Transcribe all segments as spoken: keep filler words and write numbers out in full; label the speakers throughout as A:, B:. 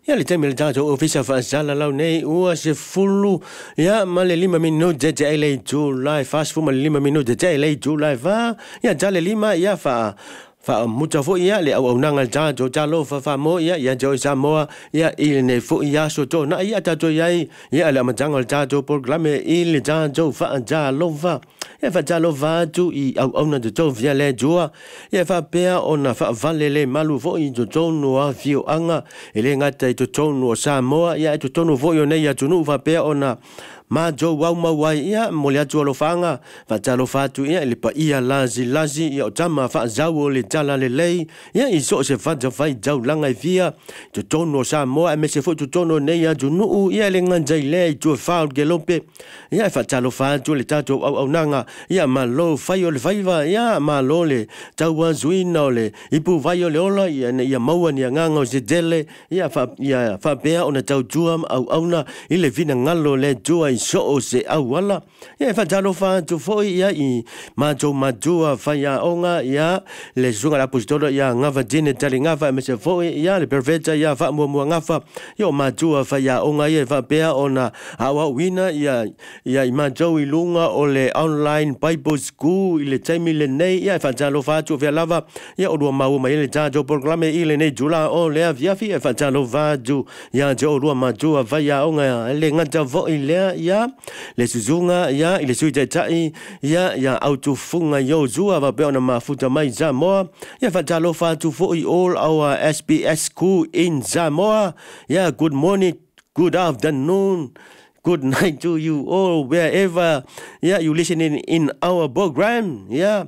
A: Ya le teme le tato ofisa fa sala lau nei ua se fulu ya ma le lima minuto te ele July fast fu ma le lima minuto te ele July fa ya tale lima ya fa fa muta fo ya le au nanga tato talo fa fa mo ya ya jo Samoa ya ile ne fo ya so to na ya tato ya ya le matanga tato programe ile tato fa talo fa ya fa talo va tu i au ona de to via le joa ya fa pea ona fa valele malu fo i to tonu a fio anga ele ngata i to tonu Samoa ya to tonu fo yo nei ya tunu fa pea ona ma jo wau ma wai ia mo le atu alofanga fa talo fatu ia le pa ia lazi lazi ia o tama fa zau le tala le lei ia i so se fa fai jau langa via to tono Samoa me se fo to tono nei ia tunu ia le nganjai le to fa gelope ia fa talo fatu le tato au au nanga ia ma lo fai o le faiva ia ma lo le tau azuina le ipu vai o le ola ia ia maua ni nganga o se dele ia fa ia fa bea ona tau tuam au auna ile vina ngalo le tua so se awala ya fa talo fa tu foi ya i majo majua fa ya onga ya le zunga la postolo ya ngava dine tali ngava me se foi ya le perfecta ya fa mo mo ngava yo majua fa ya onga ya fa pea ona awa wina ya ya majo ilunga o le online bible school ile time le nei ya fa talo fa tu fa lava ya o mau mai le tajo programe ile nei jula o le via fi fa talo va ju ya jo ro majua fa ya onga le ngata vo ile ya le suzunga ya ile suite tai ya ya autofunga yo zua va pe ona mafuta mai Samoa ya fa talo fa tu for all our S B S school in Samoa ya good morning good afternoon good night to you all wherever yeah you listening in our program yeah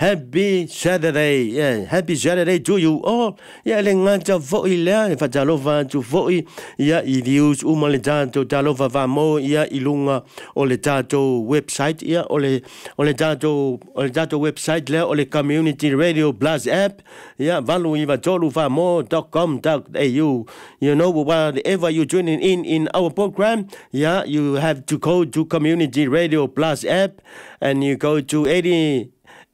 A: Happy Saturday, yeah. Happy Saturday to you all. Yeah, le ngata foi le fa talova tu foi. Yeah, i views uma le tato talova va mo yeah ilunga o le tato website yeah o le o le tato o le tato website le o le community radio plus app. Yeah, valu i va tolu va mo dot com dot a u. You know whatever you tuning in in our program, yeah, you have to go to community radio plus app and you go to eighty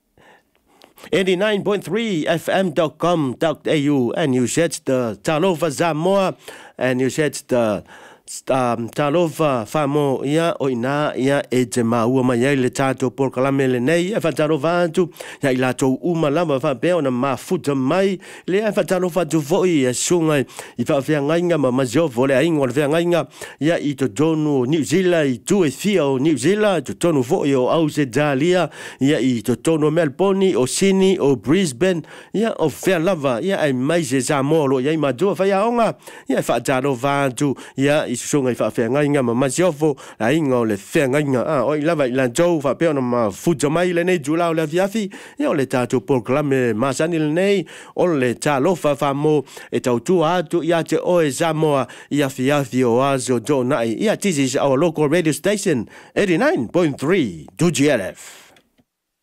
A: eighty-nine point three f m dot com dot a u and you set the Talova Samoa and you set the um, Talova Famo ia o ina ia e te maua mai ai le tato por kalame le nei e fa Talova atu ia i lato uma lava fa peo na mafuta mai le e fa Talova tu foi e sunga i fa fea ngainga ma maziovo le aingo le fea ngainga ia i to tonu New Zealand i tu e fia o New Zealand to tonu foi o Australia ia i to tonu Melbourne o Sydney o Brisbane ia o fea lava ia ai mai se Samoa lo ia i madua fa ia onga ia fa Talova atu ia i sunga i fa fea ngainga ma maziovo la ingo le fea ngainga ah o i lava i la jau fa peo na mafuta mai le nei jula o le afiafi ia o le tato proclame masani le nei o le talofa fa mo e tau tua atu ia te oe Samoa ia afiafi o azo jo nai ia this is our local radio station eighty-nine point three two G L F.